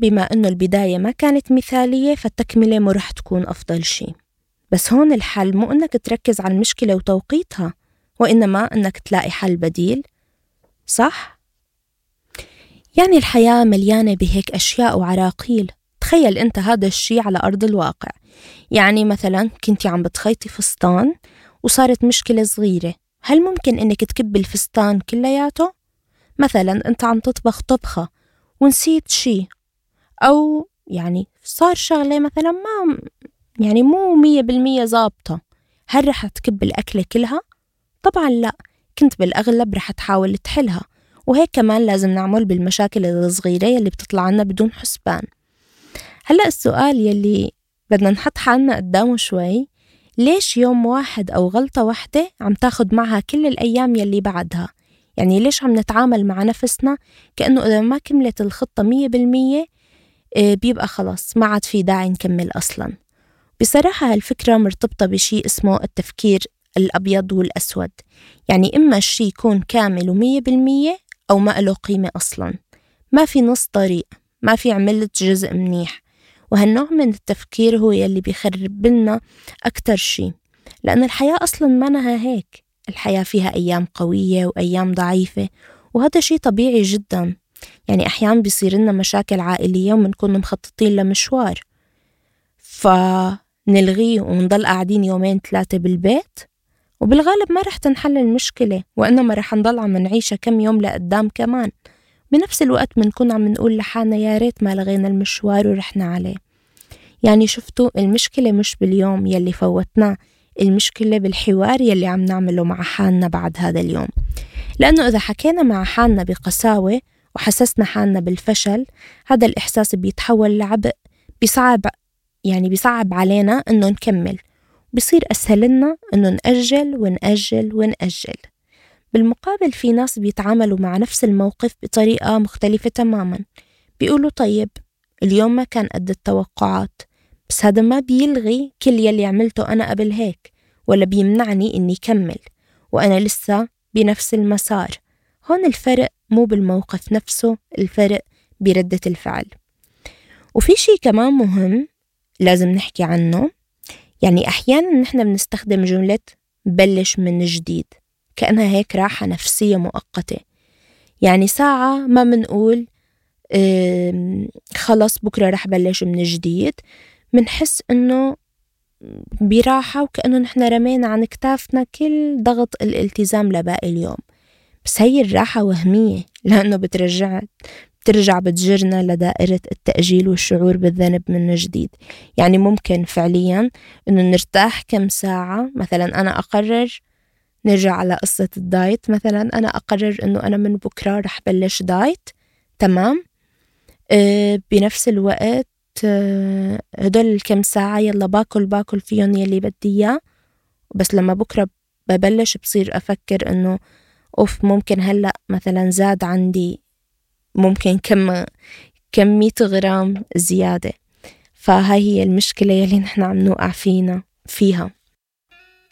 بما أنه البداية ما كانت مثالية فالتكملة مو رح تكون أفضل شيء. بس هون الحل مو أنك تركز على المشكلة وتوقيتها، وإنما أنك تلاقي حل بديل. صح؟ يعني الحياة مليانة بهيك أشياء وعراقيل. تخيل أنت هذا الشيء على أرض الواقع. يعني مثلا كنتي عم بتخيطي فستان وصارت مشكلة صغيرة، هل ممكن أنك تكب الفستان كلياته؟ مثلا أنت عم تطبخ طبخة ونسيت شيء، أو يعني صار شغلة مثلا ما يعني مو 100% ضابطة، هل رح تكب الأكلة كلها؟ طبعا لا، كنت بالأغلب رح تحاول تحلها. وهيك كمان لازم نعمل بالمشاكل الصغيرة يلي بتطلع لنا بدون حسبان. هلأ السؤال يلي بدنا نحط حالنا قدامه شوي، ليش يوم واحد أو غلطة واحدة عم تاخد معها كل الأيام يلي بعدها؟ يعني ليش عم نتعامل مع نفسنا كأنه إذا ما كملت الخطة 100% بيبقى خلاص ما عاد في داعي نكمل أصلاً. بصراحة هالفكرة مرتبطة بشيء اسمه التفكير الأبيض والأسود، يعني إما الشيء يكون كامل 100% أو ما له قيمة أصلاً، ما في نص طريق، ما في عملت جزء منيح. وهالنوع من التفكير هو يلي بيخرب لنا أكتر شيء، لأن الحياة أصلاً منها هيك. الحياة فيها أيام قوية وأيام ضعيفة، وهذا شيء طبيعي جداً. يعني أحيانا بيصير لنا مشاكل عائلية ومنكون مخططين لمشوار فنلغيه ونضل قاعدين يومين 3 بالبيت، وبالغالب ما رح تنحل المشكلة، وإنما رح نضل عم نعيشها كم يوم لقدام كمان. بنفس الوقت منكون عم نقول لحالنا يا ريت ما لغينا المشوار ورحنا عليه. يعني شفتوا المشكلة مش باليوم يلي فوتناه، المشكلة بالحوار يلي عم نعمله مع حالنا بعد هذا اليوم. لأنه إذا حكينا مع حالنا بقساوة وحسسنا حالنا بالفشل، هذا الإحساس بيتحول لعبء، بيصعب علينا إنه نكمل، بيصير أسهل لنا إنه نأجل ونأجل ونأجل. بالمقابل في ناس بيتعاملوا مع نفس الموقف بطريقة مختلفة تماما. بيقولوا طيب اليوم ما كان قد التوقعات، بس هذا ما بيلغي كل يلي عملته أنا قبل هيك، ولا بيمنعني إني كمل وأنا لسه بنفس المسار. هون الفرق مو بالموقف نفسه، الفرق بردة الفعل. وفي شيء كمان مهم لازم نحكي عنه، يعني أحيانا نحن بنستخدم جملة بلش من جديد كأنها هيك راحة نفسية مؤقتة. يعني ساعة ما منقول خلص بكرة رح بلش من جديد، منحس إنه براحة وكأنه نحن رمينا عن كتافنا كل ضغط الالتزام لباقي اليوم. بس هي الراحة وهمية، لأنه بترجع بتجرنا لدائرة التأجيل والشعور بالذنب من جديد. يعني ممكن فعليا إنه نرتاح كم ساعة، مثلا أنا أقرر نرجع على قصة الدايت، مثلا أنا أقرر إنه أنا من بكرة رح بلش دايت، تمام. بنفس الوقت هدول الكم ساعة يلا باكل فيهم يلي بدي إياه، بس لما بكرة ببلش بصير أفكر إنه أوف ممكن هلأ مثلا زاد عندي ممكن كم 100 غرام زيادة. فهاي هي المشكلة يلي نحن عم نوقع فيها.